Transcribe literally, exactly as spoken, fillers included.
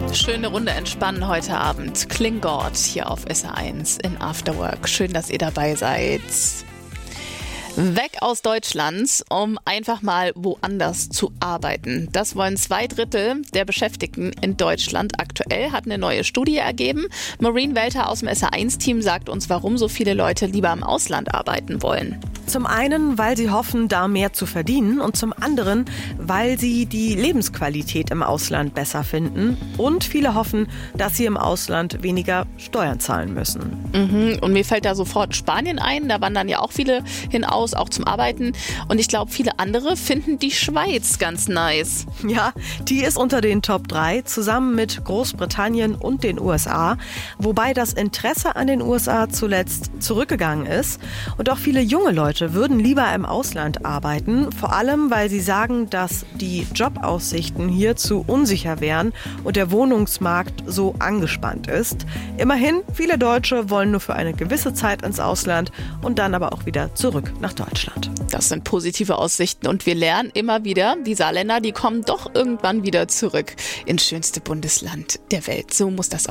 Schöne Runde entspannen heute Abend. Klingort hier auf S R eins in Afterwork. Schön, dass ihr dabei seid. Weg aus Deutschland, um einfach mal woanders zu arbeiten. Das wollen zwei Drittel der Beschäftigten in Deutschland aktuell, hat eine neue Studie ergeben. Maureen Welter aus dem S R eins Team sagt uns, warum so viele Leute lieber im Ausland arbeiten wollen. Zum einen, weil sie hoffen, da mehr zu verdienen, und zum anderen, weil sie die Lebensqualität im Ausland besser finden, und viele hoffen, dass sie im Ausland weniger Steuern zahlen müssen. Mhm. Und mir fällt da sofort Spanien ein, da wandern ja auch viele hinaus, auch zum Arbeiten, und ich glaube, viele andere finden die Schweiz ganz nice. Ja, die ist unter den Top drei, zusammen mit Großbritannien und den U S A, wobei das Interesse an den U S A zuletzt zurückgegangen ist, und auch viele junge Leute würden lieber im Ausland arbeiten, vor allem weil sie sagen, dass die Jobaussichten hier zu unsicher wären und der Wohnungsmarkt so angespannt ist. Immerhin, viele Deutsche wollen nur für eine gewisse Zeit ins Ausland und dann aber auch wieder zurück nach Deutschland. Das sind positive Aussichten, und wir lernen immer wieder, die Saarländer, die kommen doch irgendwann wieder zurück ins schönste Bundesland der Welt. So muss das auch